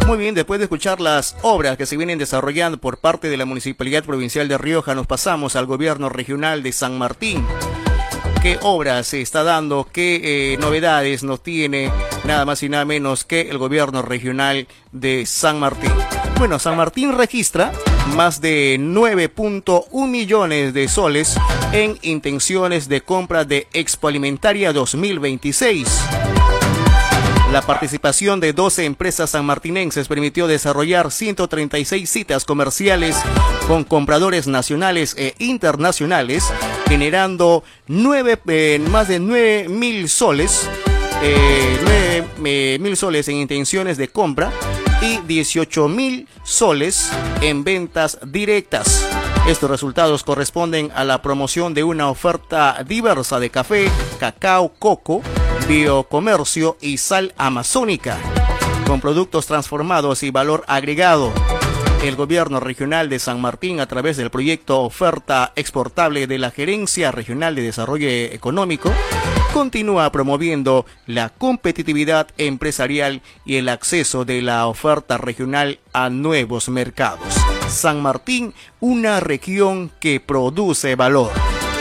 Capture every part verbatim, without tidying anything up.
Muy bien, después de escuchar las obras que se vienen desarrollando por parte de la Municipalidad Provincial de Rioja, nos pasamos al Gobierno Regional de San Martín. ¿Qué obras se está dando? ¿Qué eh, novedades nos tiene nada más y nada menos que el Gobierno Regional de San Martín? Bueno, San Martín registra más de nueve punto uno millones de soles en intenciones de compra de Expo Alimentaria dos mil veintiséis. La participación de doce empresas sanmartinenses permitió desarrollar ciento treinta y seis citas comerciales con compradores nacionales e internacionales, generando nueve, eh, más de nueve mil soles, eh, nueve, eh, mil soles en intenciones de compra y dieciocho mil soles en ventas directas. Estos resultados corresponden a la promoción de una oferta diversa de café, cacao, coco, biocomercio y sal amazónica, con productos transformados y valor agregado. El Gobierno Regional de San Martín, a través del proyecto Oferta Exportable de la Gerencia Regional de Desarrollo Económico, continúa promoviendo la competitividad empresarial y el acceso de la oferta regional a nuevos mercados. San Martín, una región que produce valor.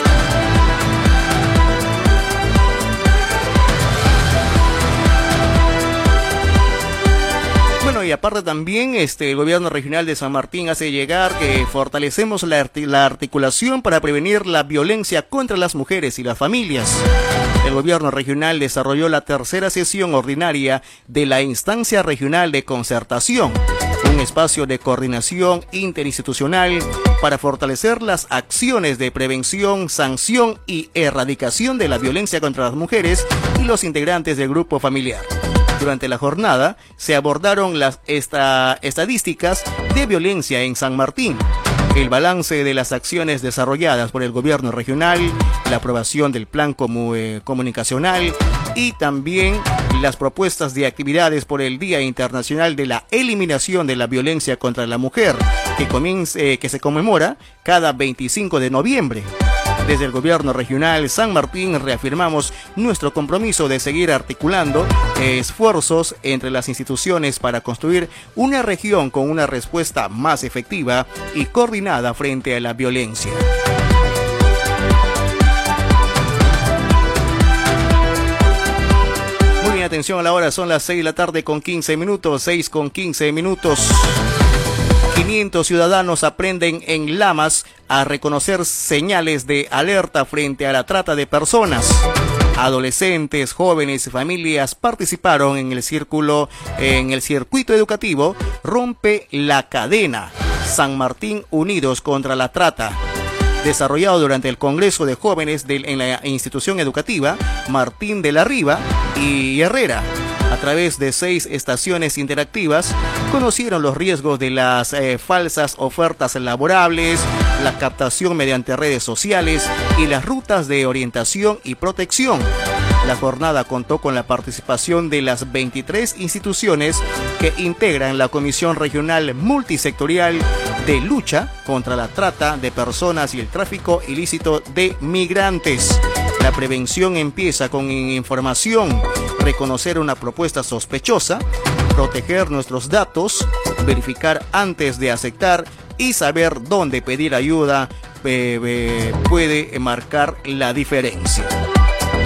Bueno, y aparte también este, el Gobierno Regional de San Martín hace llegar que fortalecemos la, arti la articulación para prevenir la violencia contra las mujeres y las familias. El Gobierno Regional desarrolló la tercera sesión ordinaria de la Instancia Regional de Concertación, un espacio de coordinación interinstitucional para fortalecer las acciones de prevención, sanción y erradicación de la violencia contra las mujeres y los integrantes del grupo familiar. Durante la jornada se abordaron las esta, estadísticas de violencia en San Martín, el balance de las acciones desarrolladas por el Gobierno Regional, la aprobación del plan comu, eh, comunicacional y también las propuestas de actividades por el Día Internacional de la Eliminación de la Violencia contra la Mujer, que, comience, eh, que se conmemora cada veinticinco de noviembre. Desde el Gobierno Regional San Martín reafirmamos nuestro compromiso de seguir articulando esfuerzos entre las instituciones para construir una región con una respuesta más efectiva y coordinada frente a la violencia. Muy bien, atención a la hora, son las seis de la tarde con quince minutos, seis con quince minutos. quinientos ciudadanos aprenden en Lamas a reconocer señales de alerta frente a la trata de personas. Adolescentes, jóvenes y familias participaron en el círculo, en el circuito educativo Rompe la Cadena, San Martín Unidos contra la Trata, desarrollado durante el Congreso de Jóvenes de, en la institución educativa Martín de la Riva y Herrera. A través de seis estaciones interactivas, conocieron los riesgos de las eh, falsas ofertas laborables, la captación mediante redes sociales y las rutas de orientación y protección. La jornada contó con la participación de las veintitrés instituciones que integran la Comisión Regional Multisectorial de Lucha contra la Trata de Personas y el Tráfico Ilícito de Migrantes. La prevención empieza con información, reconocer una propuesta sospechosa, proteger nuestros datos, verificar antes de aceptar y saber dónde pedir ayuda eh, eh, puede marcar la diferencia.